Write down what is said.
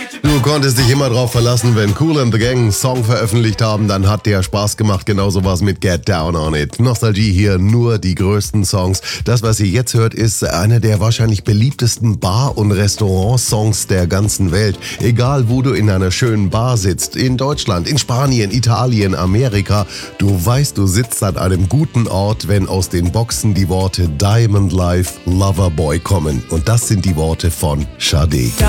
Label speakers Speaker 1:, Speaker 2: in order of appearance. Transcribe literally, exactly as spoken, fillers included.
Speaker 1: Du konntest dich immer drauf verlassen, wenn Kool and the Gang einen Song veröffentlicht haben, dann hat der Spaß gemacht. Genauso was mit Get Down on It. Nostalgie hier, nur die größten Songs. Das, was ihr jetzt hört, ist einer der wahrscheinlich beliebtesten Bar- und Restaurant-Songs der ganzen Welt. Egal, wo du in einer schönen Bar sitzt, in Deutschland, in Spanien, Italien, Amerika, du weißt, du sitzt an einem guten Ort, wenn aus den Boxen die Worte Diamond Life, Loverboy kommen. Und das sind die Worte von Sade.